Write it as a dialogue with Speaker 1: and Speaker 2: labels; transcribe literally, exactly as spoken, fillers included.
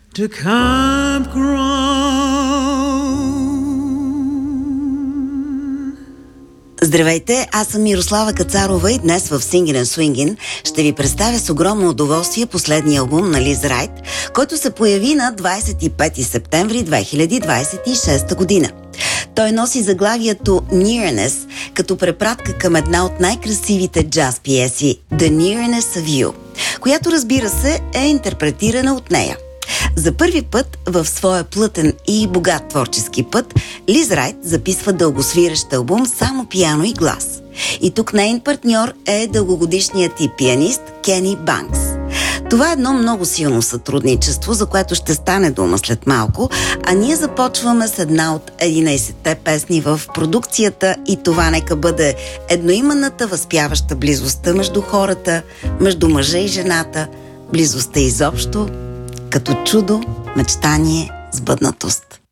Speaker 1: to campground.
Speaker 2: Здравейте, аз съм Мирослава Кацарова и днес в Singin' and Swingin' ще ви представя с огромно удоволствие последния албум на Лиз Райт, който се появи на двадесет и пети септември две хиляди двадесет и шеста година. Той носи заглавието Nearness, като препратка към една от най-красивите джаз пиеси The Nearness of You, която, разбира се, е интерпретирана от нея. За първи път в своя плътен и богат творчески път Лиз Райт записва дългосвирещ албум само пиано и глас. И тук нейн партньор е дългогодишният и пианист Кени Банкс. Това е едно много силно сътрудничество, за което ще стане дума след малко, а ние започваме с една от единадесетте песни в продукцията и това нека бъде едноименната, възпяваща близостта между хората, между мъжа и жената, близостта изобщо, като чудо, мечтание, сбъднатост.